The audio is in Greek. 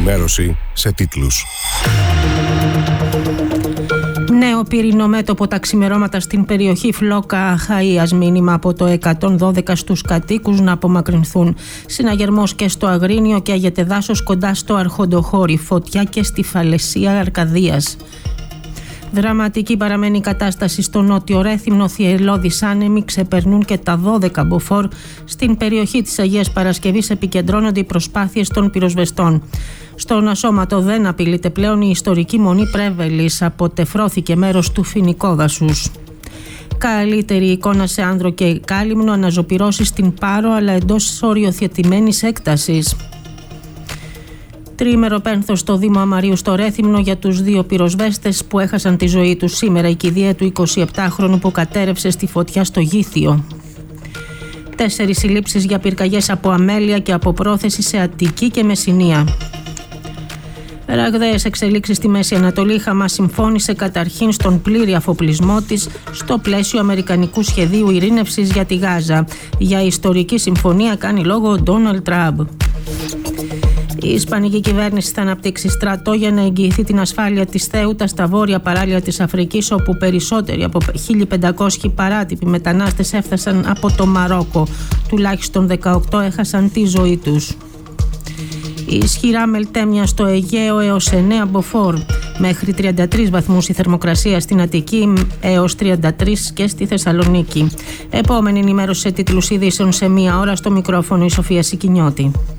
ενημέρωση σε τίτλους. Νέο πυρηνό μέτωπο τα ξημερώματα στην περιοχή Φλόκα Αχαΐας. Μήνυμα από το 112 στους κατοίκους να απομακρυνθούν. Συναγερμός και στο Αγρίνιο και αγεται δάσος κοντά στο Αρχοντοχώρι. Φωτιά και στη Φαλαισία Αρκαδίας. Δραματική παραμένει η κατάσταση στο Νότιο Ρέθυμνο. Θυελλώδεις άνεμοι ξεπερνούν και τα 12 μποφόρ. Στην περιοχή της Αγίας Παρασκευής επικεντρώνονται οι προσπάθειες των πυροσβεστών. Στον Ασώματο δεν απειλείται πλέον η ιστορική μονή Πρέβελης. Αποτεφρώθηκε μέρος του φοινικόδασους. Καλύτερη εικόνα σε Άνδρο και Κάλυμνο. Αναζωπυρώσεις στην Πάρο αλλά εντός οριοθετημένης έκτασης. Τριήμερο πένθος στο Δήμο Αμαρίου στο Ρέθυμνο για τους δύο πυροσβέστες που έχασαν τη ζωή τους σήμερα. Η κηδεία του 27χρονου που κατέρευσε στη φωτιά στο Γήθιο. 4 συλλήψεις για πυρκαγιές από αμέλεια και από πρόθεση σε Αττική και Μεσσηνία. Ραγδαίες εξελίξεις στη Μέση Ανατολή. Η Χαμάς συμφώνησε καταρχήν στον πλήρη αφοπλισμό της στο πλαίσιο αμερικανικού σχεδίου ειρήνευσης για τη Γάζα. Για ιστορική συμφωνία κάνει λόγο ο Ντόναλντ Τραμπ. Η Ισπανική κυβέρνηση θα αναπτύξει στρατό για να εγγυηθεί την ασφάλεια της Θέουτα στα βόρεια παράλια της Αφρικής, όπου περισσότεροι από 1.500 παράτυποι μετανάστες έφτασαν από το Μαρόκο. Τουλάχιστον 18 έχασαν τη ζωή τους. Η ισχυρά μελτέμια στο Αιγαίο έως 9 μποφόρ. Μέχρι 33 βαθμούς η θερμοκρασία στην Αττική έως 33 και στη Θεσσαλονίκη. Επόμενη ενημέρωση σε τίτλους ειδήσεων σε 1 ώρα. Στο μικρόφωνο η Σοφία Σικινιώτη.